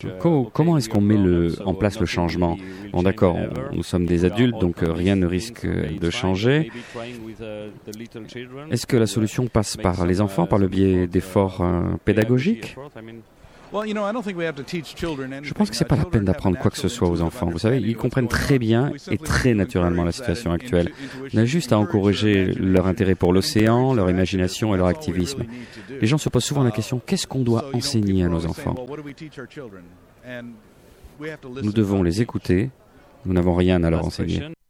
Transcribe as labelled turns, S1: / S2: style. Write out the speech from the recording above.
S1: Comment est-ce qu'on met en place le changement? Bon, d'accord, nous sommes des adultes, donc rien ne risque de changer. Est-ce que la solution passe par les enfants, par le biais d'efforts pédagogiques? Je pense que ce n'est pas la peine d'apprendre quoi que ce soit aux enfants. Vous savez, ils comprennent très bien et très naturellement la situation actuelle. On a juste à encourager leur intérêt pour l'océan, leur imagination et leur activisme. Les gens se posent souvent la question, qu'est-ce qu'on doit enseigner à nos enfants? Nous devons les écouter, nous n'avons rien à leur enseigner.